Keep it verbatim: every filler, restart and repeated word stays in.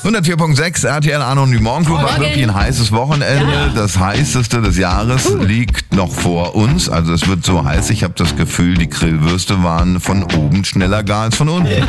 hundertvier Komma sechs R T L Arno und die Morgencrew war wirklich ein heißes Wochenende. Ja. Das heißeste des Jahres uh. liegt noch vor uns. Also es wird so heiß, ich habe das Gefühl, die Grillwürste waren von oben schneller gar als von unten.